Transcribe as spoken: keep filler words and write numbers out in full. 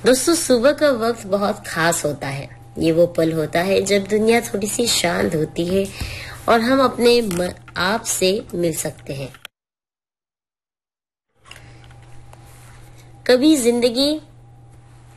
दोस्तों, सुबह का वक्त बहुत खास होता है। ये वो पल होता है जब दुनिया थोड़ी सी शांत होती है और हम अपने आप से मिल सकते हैं। कभी जिंदगी